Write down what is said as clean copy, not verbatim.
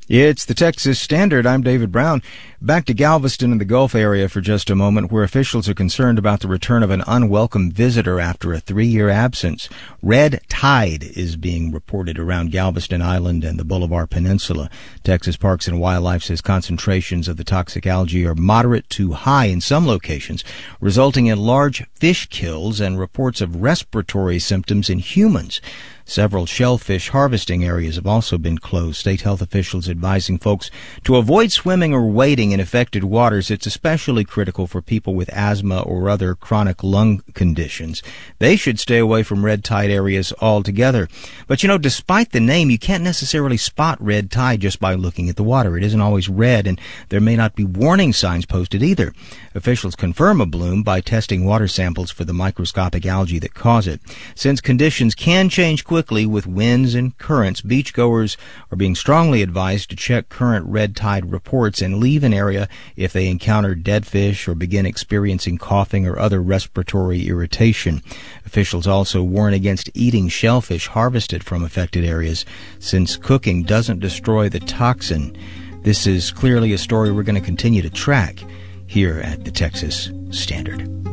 It's the Texas Standard. I'm David Brown. Back to Galveston and the Gulf area for just a moment, where officials are concerned about the return of an unwelcome visitor after a 3-year absence. Red tide is being reported around Galveston Island and the Bolivar Peninsula. Texas Parks and Wildlife says concentrations of the toxic algae are moderate to high in some locations, resulting in large fish kills and reports of respiratory symptoms in humans. Several shellfish harvesting areas have also been closed. State health officials advising folks to avoid swimming or wading in affected waters. It's especially critical for people with asthma or other chronic lung conditions. They should stay away from red tide areas altogether. But despite the name, you can't necessarily spot red tide just by looking at the water. It isn't always red, and there may not be warning signs posted either. Officials confirm a bloom by testing water samples for the microscopic algae that cause it. Since conditions can change quickly with winds and currents, beachgoers are being strongly advised to check current red tide reports and leave an area if they encounter dead fish or begin experiencing coughing or other respiratory irritation. Officials also warn against eating shellfish harvested from affected areas, since cooking doesn't destroy the toxin. This is clearly a story we're going to continue to track here at the Texas Standard.